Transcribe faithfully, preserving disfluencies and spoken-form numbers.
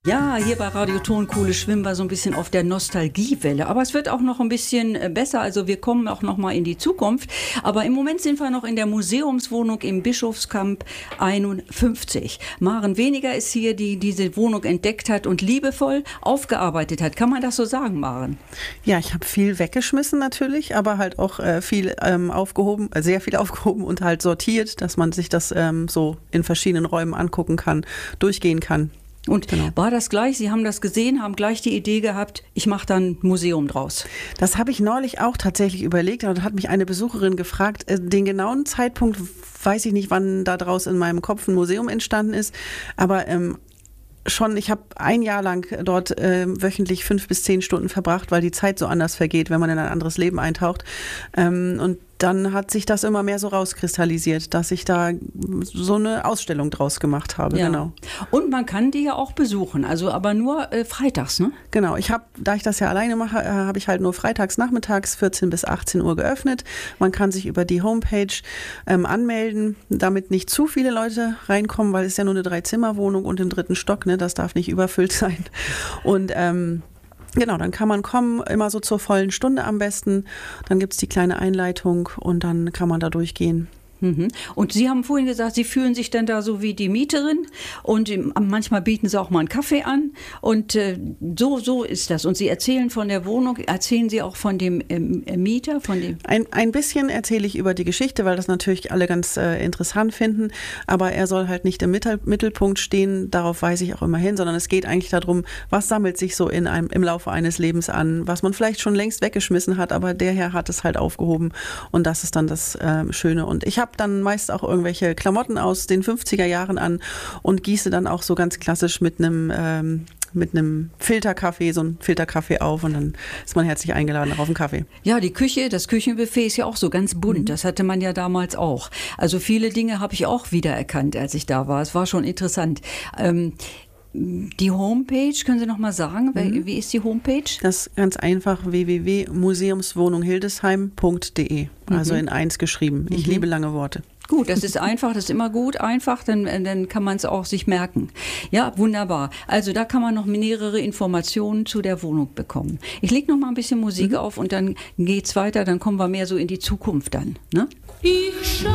Ja, hier bei Radio Tonkuhle schwimmen wir so ein bisschen auf der Nostalgiewelle. Aber es wird auch noch ein bisschen besser. Also wir kommen auch noch mal in die Zukunft. Aber im Moment sind wir noch in der Museumswohnung im Bischofskamp einundfünfzig. Maren Weniger ist hier, die diese Wohnung entdeckt hat und liebevoll aufgearbeitet hat. Kann man das so sagen, Maren? Ja, ich habe viel weggeschmissen natürlich, aber halt auch äh, viel ähm, aufgehoben, äh, sehr viel aufgehoben und halt sortiert, dass man sich das ähm, so in verschiedenen Räumen angucken kann, durchgehen kann. Und genau. War das gleich, Sie haben das gesehen, haben gleich die Idee gehabt, ich mache dann ein Museum draus? Das habe ich neulich auch tatsächlich überlegt. Da hat mich eine Besucherin gefragt, den genauen Zeitpunkt weiß ich nicht, wann da draus in meinem Kopf ein Museum entstanden ist, aber ähm, schon, ich habe ein Jahr lang dort äh, wöchentlich fünf bis zehn Stunden verbracht, weil die Zeit so anders vergeht, wenn man in ein anderes Leben eintaucht. Ähm, und dann hat sich das immer mehr so rauskristallisiert, dass ich da so eine Ausstellung draus gemacht habe. Ja. Genau. Und man kann die ja auch besuchen, also aber nur äh, freitags, ne? Genau, ich habe, da ich das ja alleine mache, äh, habe ich halt nur freitags nachmittags vierzehn bis achtzehn Uhr geöffnet. Man kann sich über die Homepage ähm, anmelden, damit nicht zu viele Leute reinkommen, weil es ist ja nur eine Drei-Zimmer-Wohnung und im dritten Stock, ne? Das darf nicht überfüllt sein. Und ähm, Genau, dann kann man kommen, immer so zur vollen Stunde am besten. Dann gibt es die kleine Einleitung und dann kann man da durchgehen. Mhm. Und Sie haben vorhin gesagt, Sie fühlen sich dann da so wie die Mieterin und manchmal bieten Sie auch mal einen Kaffee an und äh, so, so ist das. Und Sie erzählen von der Wohnung, erzählen Sie auch von dem ähm, Mieter? Von dem ein, ein bisschen erzähle ich über die Geschichte, weil das natürlich alle ganz äh, interessant finden, aber er soll halt nicht im Mittel, Mittelpunkt stehen, darauf weise ich auch immer hin, sondern es geht eigentlich darum, was sammelt sich so in einem, im Laufe eines Lebens an, was man vielleicht schon längst weggeschmissen hat, aber der Herr hat es halt aufgehoben und das ist dann das äh, Schöne. Und ich habe dann meist auch irgendwelche Klamotten aus den fünfziger Jahren an und gieße dann auch so ganz klassisch mit einem ähm, mit einem Filterkaffee, so ein Filterkaffee auf und dann ist man herzlich eingeladen auf einen Kaffee. Ja, die Küche, das Küchenbuffet ist ja auch so ganz bunt. Mhm. Das hatte man ja damals auch. Also viele Dinge habe ich auch wiedererkannt, als ich da war. Es war schon interessant. Ähm, Die Homepage, können Sie noch mal sagen, mhm. wie ist die Homepage? Das ist ganz einfach, w w w punkt museumswohnung hildesheim punkt d e, also mhm. in eins geschrieben. Ich mhm. liebe lange Worte. Gut, das ist einfach, das ist immer gut, einfach, dann, dann kann man es auch sich merken. Ja, wunderbar. Also da kann man noch mehrere Informationen zu der Wohnung bekommen. Ich lege noch mal ein bisschen Musik mhm. auf und dann geht's weiter, dann kommen wir mehr so in die Zukunft dann. Ne? Ich